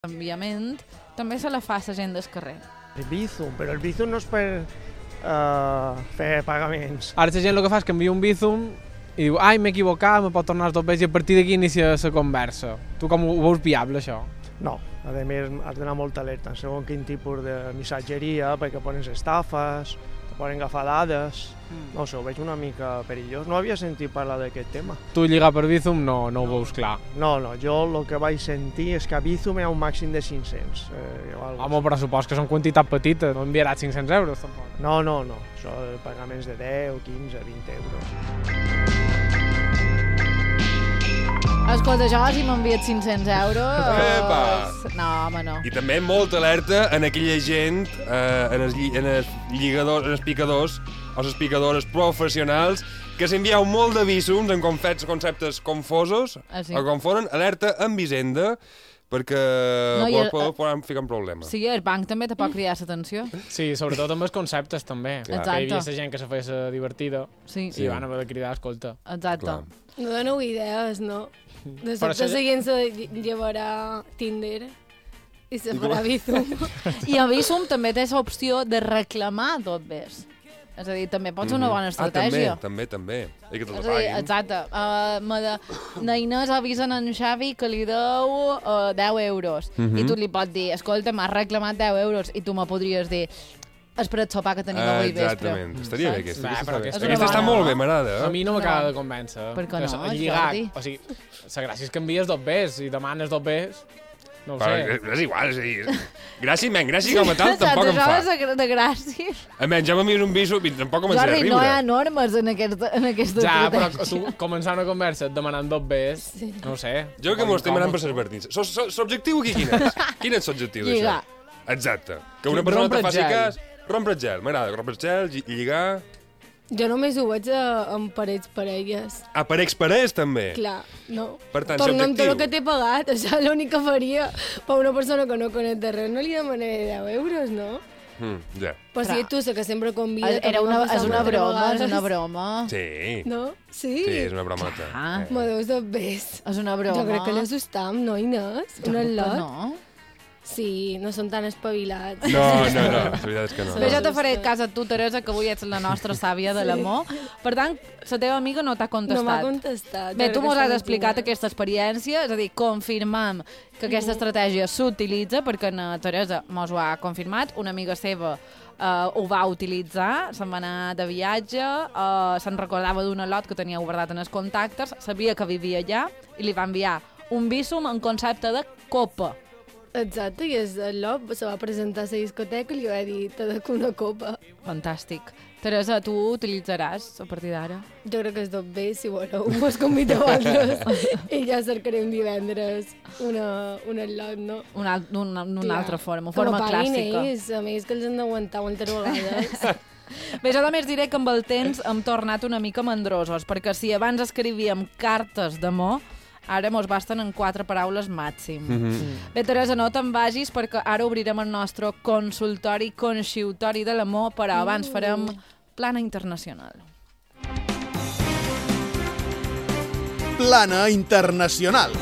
enviament també se la fa la gent del carrer. El Bizum, però el Bizum no és per fer pagaments. Ara la gent el que fa és que envia un Bizum i diu, ai, m'he equivocat, me pot tornar els 2 i a partir d'aquí inicia la conversa. Tu com ho veus viable, això? No, a més has d'anar molt alerta, segons quin tipus de missatgeria, perquè ponen estafes, te poden agafar dades, no sé, ho veig una mica perillós. No havia sentit parlar d'aquest tema. Tu lligar per Bizum no ho veus clar. No, jo el que vaig sentir és que a Bizum hi ha un màxim de 500. Home, però supos que són quantitat petita, no enviaràs 500 euros tampoc. No, són pagaments de 10, 15, 20 euros. Escolta, jo si m'envies 500 euros... Epa! No, home, no. I també molta alerta en aquella gent, en els lligadors, en els picadors, o les picadores professionals, que s'envieu molt de Bizums en conceptes confosos, sí. o confonen, alerta amb Hisenda, perquè poden ficar en problema. Sí, el banc també te pot cridar l'atenció. Sí, sobretot amb els conceptes també. Exacte. Hi havia la gent que se feia divertida i van haver de cridar, escolta. Exacte. Clar. No doneu idees, no? De sobte la gent se llevarà Tinder i se farà Bizum. I a Bizum també té l'opció de reclamar 2 bes. És a dir, també pot ser una bona estratègia. També. I que te'ls És a dir, paguin. exacte. Na Inés avisen en Xavi que li deu 10 euros. I tu li pots dir, escolta, m'has reclamat 10 euros i tu me podries dir, espera el sopar que tenim avui vespre. Exactament. Estaria bé aquesta. Aquesta està molt bé, m'agrada. A mi no m'acaba de convèncer. Per què no, lligar, Jordi? o sigui, la gràcia és que envies 2 bes i demanes 2 bes. No ho sé. És igual, és a dir, gràcia com a tal tampoc em fa. Això és de gràcia. Almenys ja m'envies un Bizum i tampoc començaré a Jordi, riure. no hi ha normes en aquesta Ja, però estratègia. tu començant una conversa demanant 2 bes, no ho sé. Jo que m'ho estic manant per les vertins. L'objectiu aquí quin és? Quin és l'objectiu d'això? Lligar. Exacte. Que una persona Rompre te faci gel. cas... Rompre el gel, m'agrada. Rompre el gel, lligar... Jo només ho veig amb parelles. A per exparès, també. Clar, no. Per tant, Torna'm tot l'objectiu. el que t'he pagat, això és l'únic que faria per una persona que no conec de res. No li demanaré 10 euros, no? Ja. Però si tu, que sempre convida... És una broma. Sí. No? Sí? Sí, és una bromota. Me deus 2 bes. És una broma. Jo crec que l'assustam, no, Inés? Un al·lot? No. Sí, no són tan espavilats. No, la veritat és que no. Bé, jo te faré cas a tu, Teresa, que avui ets la nostra sàvia de l'amor. Per tant, la teva amiga no t'ha contestat. No m'ha contestat. Bé, tu mos has explicat aquesta experiència, és a dir, confirmam que aquesta estratègia s'utilitza, perquè na Teresa mos ho ha confirmat, una amiga seva ho va utilitzar, se'n va anar de viatge, se'n recordava d'un lot que tenia guardat en els contactes, sabia que vivia allà i li va enviar un Bizum en concepte de copa. Exacte, i el Lop se va presentar a la discoteca i li va dir, te dec una copa. Fantàstic. Teresa, tu utilitzaràs a partir d'ara? Jo crec que és tot bé, si voleu, us convido a vosaltres i ja cercaré un divendres un Lop, no? Una altra forma que clàssica. Que me paguin ells, a més que els han d'aguantar moltes vegades. Bé, jo també diré que amb el temps hem tornat una mica mandrosos, perquè si abans escrivíem cartes d'amor, ara mos basten en 4 paraules màxim. Bé, Teresa, no te'n vagis perquè ara obrirem el nostre consultori conxiutori de l'amor, però abans farem plana internacional. Plana internacional.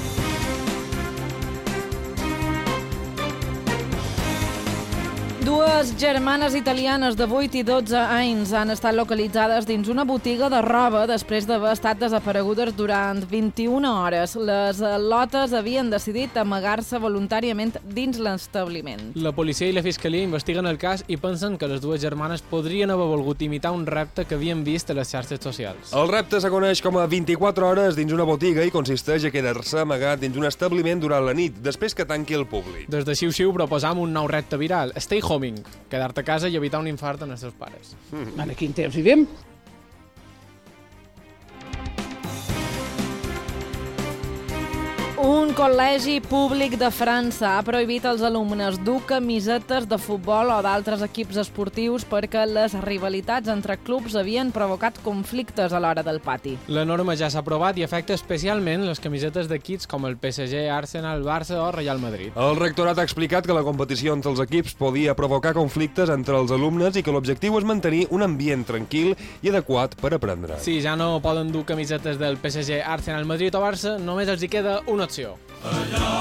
Dues germanes italianes de 8 i 12 anys han estat localitzades dins una botiga de roba després d'haver estat desaparegudes durant 21 hores. Les lotes havien decidit amagar-se voluntàriament dins l'establiment. La policia i la fiscalia investiguen el cas i pensen que les dues germanes podrien haver volgut imitar un repte que havien vist a les xarxes socials. El repte se coneix com a 24 hores dins una botiga i consisteix a quedar-se amagat dins un establiment durant la nit, després que tanqui el públic. Des de Xiu-Xiu proposam un nou repte viral, Stay Homing, quedar-te a casa i evitar un infart en els teus pares. En quin temps vivim? Un col·legi públic de França ha prohibit als alumnes dur camisetes de futbol o d'altres equips esportius perquè les rivalitats entre clubs havien provocat conflictes a l'hora del pati. La norma ja s'ha aprovat i afecta especialment les camisetes d'equips com el PSG, Arsenal, Barça o Real Madrid. El rectorat ha explicat que la competició entre els equips podia provocar conflictes entre els alumnes i que l'objectiu és mantenir un ambient tranquil i adequat per aprendre. Si ja no poden dur camisetes del PSG, Arsenal, Madrid o Barça, només els hi queda una opció.